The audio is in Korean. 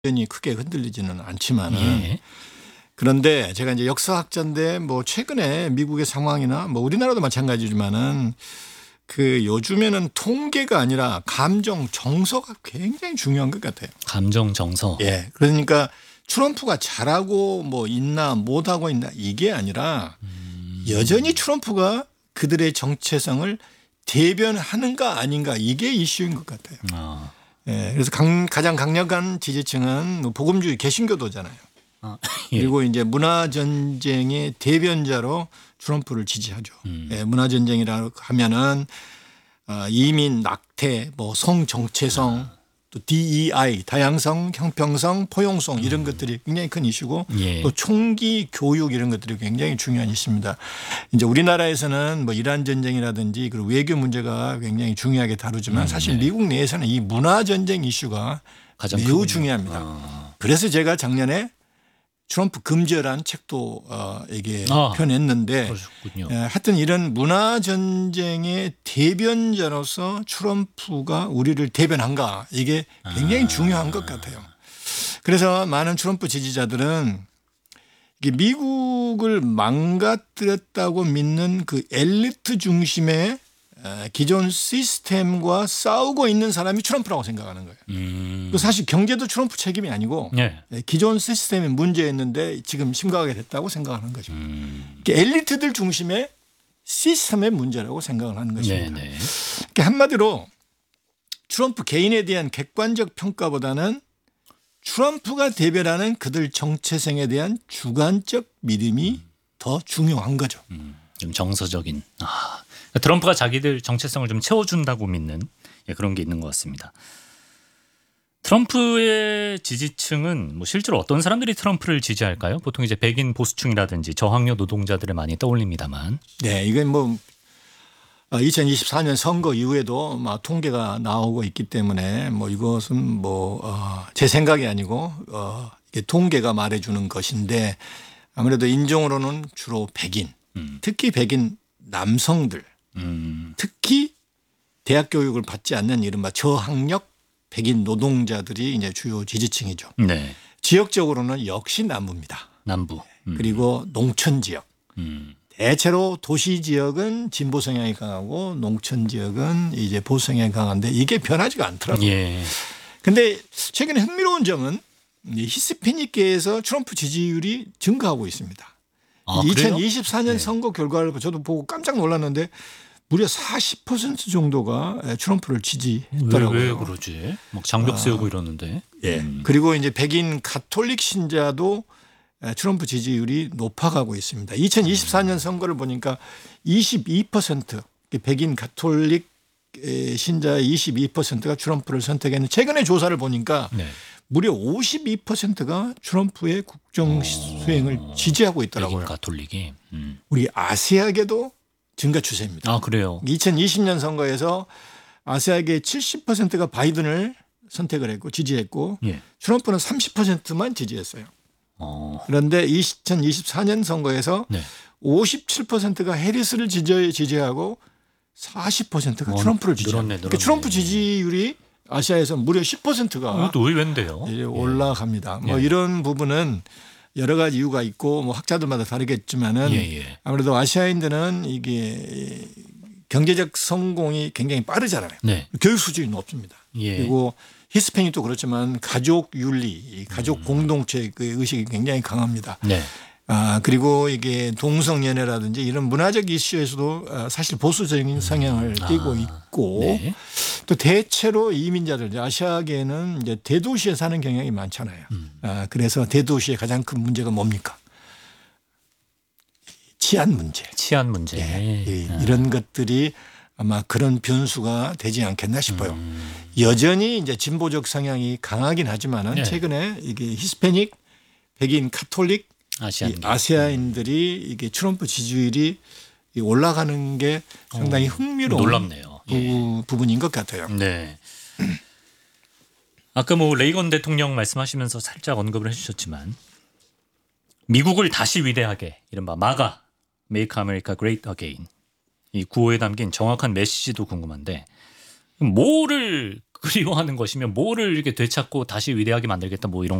의견이 크게 흔들리지는 않지만은 예. 그런데 제가 이제 역사학자인데 뭐 최근에 미국의 상황이나 뭐 우리나라도 마찬가지지만은 그 요즘에는 통계가 아니라 감정 정서가 굉장히 중요한 것 같아요. 감정 정서. 예. 그러니까 트럼프가 잘하고 뭐 있나 못하고 있나 이게 아니라 여전히 트럼프가 그들의 정체성을 대변하는가 아닌가 이게 이슈인 것 같아요. 아, 예. 그래서 가장 강력한 지지층은 뭐 복음주의 개신교도잖아요. 예. 그리고 이제 문화전쟁의 대변자로 트럼프를 지지하죠. 예, 문화전쟁이라고 하면은 이민, 낙태, 뭐 성정체성, 또 DEI, 다양성, 형평성, 포용성 이런 것들이 굉장히 큰 이슈고 예. 또 총기 교육 이런 것들이 굉장히 중요한 이슈입니다. 이제 우리나라에서는 뭐 이란 전쟁이라든지 그리고 외교 문제가 굉장히 중요하게 다루지만 사실 미국 내에서는 이 문화전쟁 이슈가 가장 매우 크군요. 중요합니다. 그래서 제가 작년에 트럼프 금지라는 책도 이게 아, 펴냈는데 그러셨군요. 하여튼 이런 문화전쟁의 대변자로서 트럼프가 우리를 대변한가 이게 굉장히 중요한 것 같아요. 그래서 많은 트럼프 지지자들은 이게 미국을 망가뜨렸다고 믿는 그 엘리트 중심의 기존 시스템과 싸우고 있는 사람이 트럼프라고 생각하는 거예요. 사실 경제도 트럼프 책임이 아니고 예. 기존 시스템이 문제였는데 지금 심각하게 됐다고 생각하는 거죠. 엘리트들 중심의 시스템의 문제라고 생각을 하는 것입니다. 네네. 그러니까 한마디로 트럼프 개인에 대한 객관적 평가보다는 트럼프가 대변하는 그들 정체성에 대한 주관적 믿음이 더 중요한 거죠. 좀 정서적인. 트럼프가 자기들 정체성을 좀 채워준다고 믿는 그런 게 있는 것 같습니다. 트럼프의 지지층은 뭐 실제로 어떤 사람들이 트럼프를 지지할까요? 보통 이제 백인 보수층이라든지 저학력 노동자들을 많이 떠올립니다만. 네, 이건 뭐 2024년 선거 이후에도 막 통계가 나오고 있기 때문에 뭐 이것은 뭐 제 생각이 아니고 이게 통계가 말해주는 것인데 아무래도 인종으로는 주로 백인, 특히 백인 남성들, 특히 대학 교육을 받지 않는 이른바 저학력 백인 노동자들이 이제 주요 지지층이죠. 네. 지역적으로는 역시 남부입니다. 남부. 그리고 농촌 지역. 대체로 도시 지역은 진보 성향이 강하고 농촌 지역은 이제 보수 성향이 강한데 이게 변하지가 않더라고요. 예. 근데 최근에 흥미로운 점은 히스패닉계에서 트럼프 지지율이 증가하고 있습니다. 아, 그래요? 2024년 선거 결과를 저도 보고 깜짝 놀랐는데 무려 40% 정도가 트럼프를 지지했더라고요. 왜 그러지? 막 장벽 세우고 이러는데. 예. 그리고 이제 백인 가톨릭 신자도 트럼프 지지율이 높아가고 있습니다. 2024년 선거를 보니까 22% 백인 가톨릭 신자의 22%가 트럼프를 선택했는데 최근에 조사를 보니까 네. 무려 52%가 트럼프의 국정 수행을 지지하고 있더라고요. 백인 가톨릭이. 우리 아시아계도 증가 추세입니다. 아, 그래요. 2020년 선거에서 아시아계 70%가 바이든을 선택을 했고 지지했고 예. 트럼프는 30%만 지지했어요. 그런데 2024년 선거에서 네. 57%가 해리스를 지지하고 40%가 트럼프를 지지합니다. 늘었네. 그러니까 트럼프 지지율이 아시아에서 무려 10%가 이것도 의외인데요. 이제 올라갑니다. 뭐 이런 부분은 여러 가지 이유가 있고 뭐 학자들마다 다르겠지만은 예. 아무래도 아시아인들은 이게 경제적 성공이 굉장히 빠르잖아요. 네. 교육 수준이 높습니다. 예. 그리고 히스패닉도 그렇지만 가족 윤리, 가족 공동체 그 의식이 굉장히 강합니다. 네. 그리고 이게 동성연애라든지 이런 문화적 이슈에서도 사실 보수적인 성향을 띠고 있고 네. 또 대체로 이민자들 아시아계는 이제 대도시에 사는 경향이 많잖아요. 그래서 대도시의 가장 큰 문제가 뭡니까? 치안 문제. 치안 문제. 이런 것들이 아마 그런 변수가 되지 않겠나 싶어요. 여전히 이제 진보적 성향이 강하긴 하지만은 네. 최근에 이게 히스패닉, 백인 카톨릭 아시아인들이 이게 트럼프 지지율이 올라가는 게 상당히 흥미로운 놀랍네요. 부분인 것 같아요. 네. 아까 뭐 레이건 대통령 말씀하시면서 살짝 언급을 해주셨지만 미국을 다시 위대하게 이른바 마가 Make America Great Again 이 구호에 담긴 정확한 메시지도 궁금한데 뭐를 그리워하는 것이면 뭐를 이렇게 되찾고 다시 위대하게 만들겠다 뭐 이런